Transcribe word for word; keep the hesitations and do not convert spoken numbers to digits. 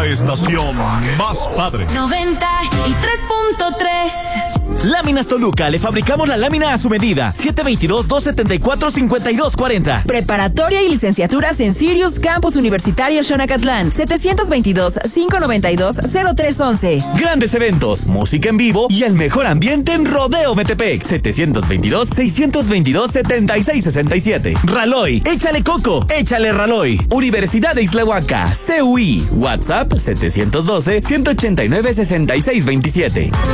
la estación más padre. noventa y tres punto tres. Láminas Toluca, le fabricamos la lámina a su medida. siete dos dos, dos siete cuatro, cinco dos cuatro cero. Preparatoria y licenciaturas en Sirius Campus Universitario Xonacatlán. setecientos veintidós, quinientos noventa y dos, cero tres once. Grandes eventos, música en vivo y el mejor ambiente en Rodeo Metepec. setecientos veintidós, seiscientos veintidós, setenta y seis sesenta y siete. Raloy, échale coco, échale Raloy. Universidad de Islahuaca, C U I. WhatsApp setecientos doce, ciento ochenta y nueve, sesenta y seis veintisiete.